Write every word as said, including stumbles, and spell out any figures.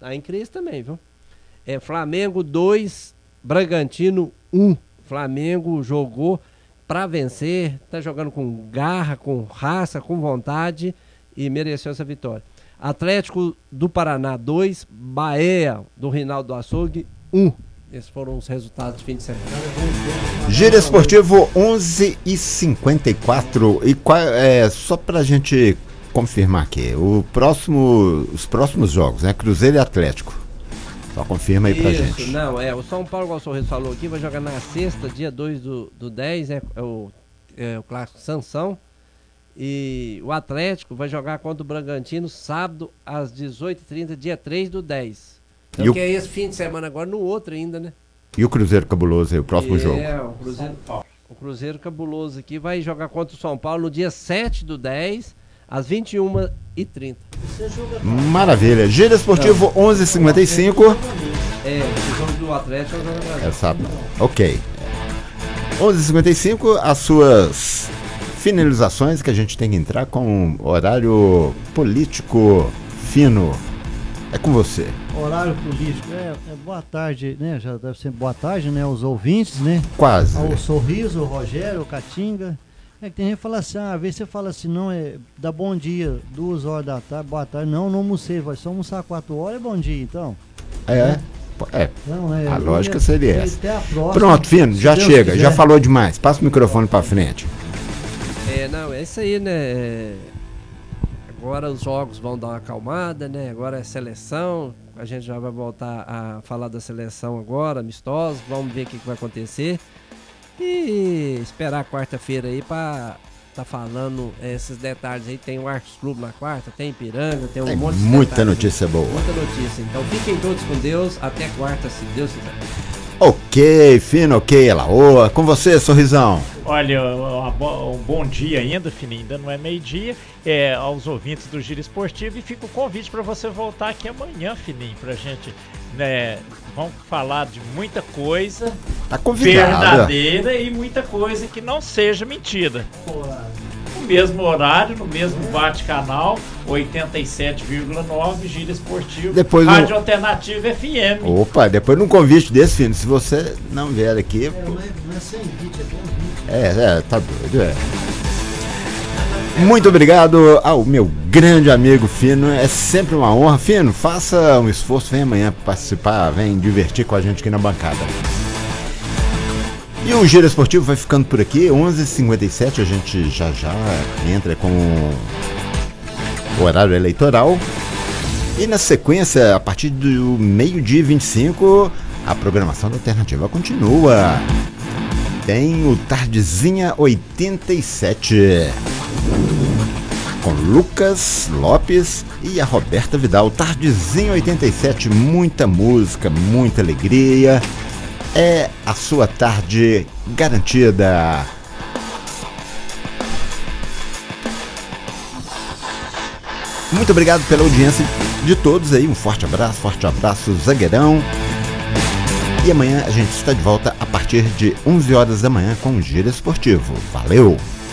Tá em crise também, viu? É Flamengo dois, Bragantino um. Flamengo jogou pra vencer, tá jogando com garra, com raça, com vontade e mereceu essa vitória. Atlético do Paraná dois, Bahia do Rinaldo Açougue um. Esses foram os resultados do fim de semana. Giro Esportivo onze e cinquenta e quatro. E qual, é, só pra gente confirmar aqui, o próximo, os próximos jogos, né? Cruzeiro e Atlético. Só confirma aí pra Isso, gente. Não, é, o São Paulo, igual o Sorriso falou aqui, vai jogar na sexta, dia dois do, do dez, é, é, o, é o clássico Sansão. E o Atlético vai jogar contra o Bragantino sábado às dezoito e trinta, dia três do dez. Então, E o- que é esse fim de semana agora, no outro ainda, né? E o Cruzeiro Cabuloso aí, o próximo é, jogo? É, o Cruzeiro, o Cruzeiro Cabuloso aqui vai jogar contra o São Paulo no dia sete do dez, às vinte e uma e trinta. Maravilha. Giro Esportivo onze e cinquenta e cinco. É, o jogo do Atlético é o jogo do Brasil. É sábado. Ok. onze e cinquenta e cinco, as suas finalizações, que a gente tem que entrar com horário político fino. É com você. Horário político. É, é boa tarde, né? Já deve ser boa tarde, né? Aos ouvintes, né? Quase. Ao Sorriso, o Rogério, o Catinga. É que tem gente que fala assim, ah, às vezes você fala assim, não, é dá bom dia, duas horas da tarde, boa tarde. Não, não almocei, vai só almoçar quatro horas, é bom dia, então. É. É. Não, né? A Eu lógica ia- seria ia essa. até a próxima, Pronto, Fino, se já Deus chega, quiser. já falou demais. Passa o microfone pra frente. É, não, é isso aí, né? É, agora os jogos vão dar uma acalmada, né? Agora é seleção. A gente já vai voltar a falar da seleção agora, amistosos. Vamos ver o que, que vai acontecer. E esperar quarta-feira aí pra tá falando esses detalhes aí. Tem o Arcos Clube na quarta, tem Ipiranga, tem um Tem monte de muita detalhes, notícia né? boa. Muita notícia. Então fiquem todos com Deus. Até quarta, se Deus quiser. Ok, Fino, ok, Elaoa. Com você, Sorrisão. Olha, uma bo- um bom dia ainda, Fininho, ainda não é meio-dia, é, aos ouvintes do Giro Esportivo, e fica o convite para você voltar aqui amanhã, Fininho, pra gente, né, vamos falar de muita coisa Tá convidada. verdadeira e muita coisa que não seja mentira. No mesmo horário, no mesmo bate-canal, oitenta e sete vírgula nove, Giro Esportivo, Depois Rádio no- Alternativa F M. Opa, depois num convite desse, Fino, se você não vier aqui... É, não é, não é sem vídeo, é com vídeo. É, é, tá doido, é. Muito obrigado ao meu grande amigo Fino, é sempre uma honra. Fino, faça um esforço, vem amanhã participar, vem divertir com a gente aqui na bancada. E o Giro Esportivo vai ficando por aqui, onze e cinquenta e sete, a gente já já entra com o horário eleitoral. E na sequência, a partir do meio-dia e vinte e cinco, a programação da Alternativa continua. Tem o Tardezinha oitenta e sete, com Lucas Lopes e a Roberta Vidal. Tardezinha oitenta e sete, muita música, muita alegria. É a sua tarde garantida. Muito obrigado pela audiência de todos aí. Um forte abraço, forte abraço, zagueirão. E amanhã a gente está de volta a partir de onze horas da manhã com o Giro Esportivo. Valeu!